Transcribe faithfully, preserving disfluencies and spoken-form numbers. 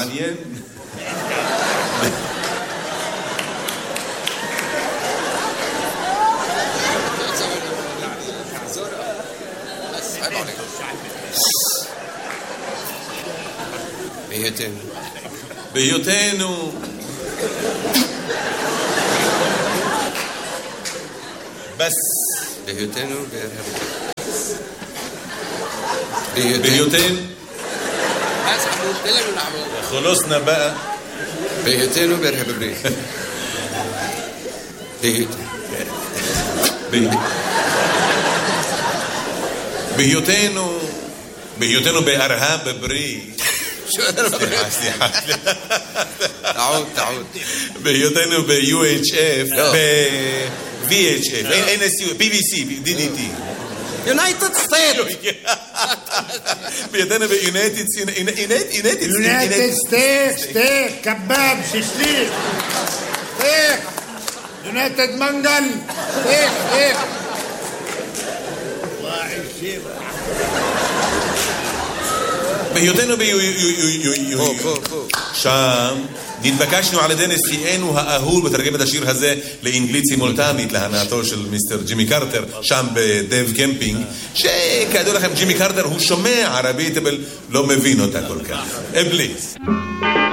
מעניין. בהיותנו בהיותנו בס בהיותנו בהיותנו خلصنا بقى בהיותנו בארהב הברית בהיותנו בהיותנו בארהב הברית סליחה סליחה تعود تعود בהיותנו ב-U H F ב-V H F אין S U B B C D D T United States בהיותנו ב-United United United States steak كباب ششليك steak United منقل steak steak בהיותנו שם נתבקשנו על ידי נשיאנו האהוב לתרגם את השיר הזה לאנגלית סימולטנית להנאתו של מיסטר ג'ימי קרטר שם בדייב קמפינג, שכידוע לכם ג'ימי קרטר הוא שומע ערבית אבל לא מבין אותה כל כך. פליז